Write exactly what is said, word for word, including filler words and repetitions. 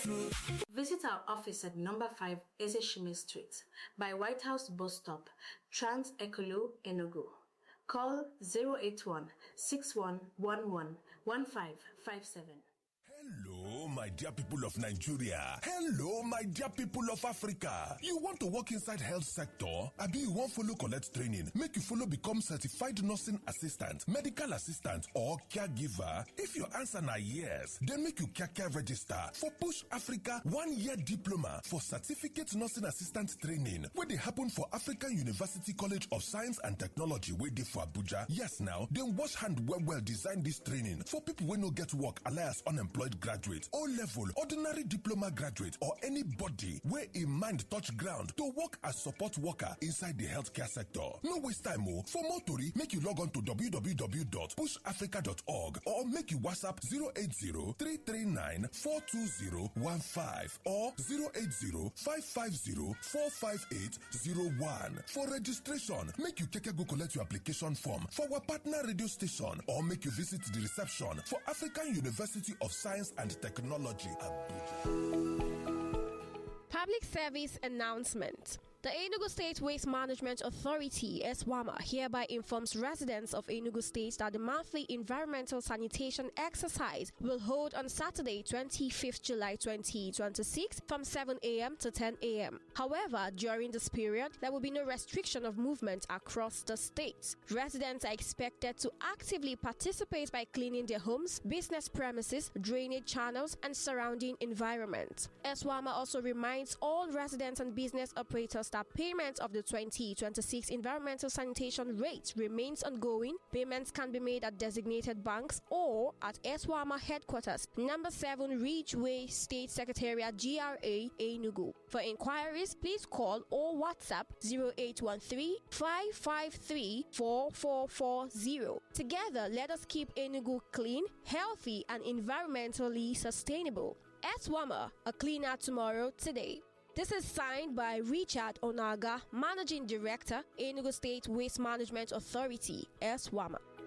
Visit our office at number five Ezeshime Street by White House Bus Stop, Trans Ekolo, Enugu. Call zero eight one, six one one one, one five five seven. Hello, my dear people of Nigeria. Hello, my dear people of Africa. You want to work inside health sector? Abi you want follow collect training? Make you follow become certified nursing assistant, medical assistant, or caregiver? If your answer na yes, then make you care register for Push Africa one-year diploma for certificate nursing assistant training, where they happen for African University College of Science and Technology, where they for Abuja. Yes, now then wash hand well well design this training for people who no get work, alias unemployed graduate, O-level, ordinary diploma graduate, or anybody where in mind touch ground to work as support worker inside the healthcare sector. No waste time, oh. For more tori, make you log on to w w w dot push africa dot org or make you WhatsApp zero eight zero, three three nine, four two zero one five or zero eight zero, five five zero, four five eight zero one. For registration, make you keke go collect your application form for our partner radio station or make you visit the reception for African University of Science and Technology, Abuja. Public service announcement. The Enugu State Waste Management Authority, ESWAMA, hereby informs residents of Enugu State that the monthly environmental sanitation exercise will hold on Saturday, twenty-fifth July twenty twenty-six from seven a m to ten a m However, during this period, there will be no restriction of movement across the state. Residents are expected to actively participate by cleaning their homes, business premises, drainage channels, and surrounding environment. ESWAMA also reminds all residents and business operators that payment of the twenty twenty-six environmental sanitation rate remains ongoing. Payments can be made at designated banks or at ESWAMA headquarters, number seven Ridgeway State Secretariat, G R A, Enugu. For inquiries, please call or WhatsApp zero eight one three, five five three, four four four zero. Together, let us keep Enugu clean, healthy, and environmentally sustainable. ESWAMA, a cleaner tomorrow, today. This is signed by Richard Onaga, Managing Director, Enugu State Waste Management Authority, ESWAMA.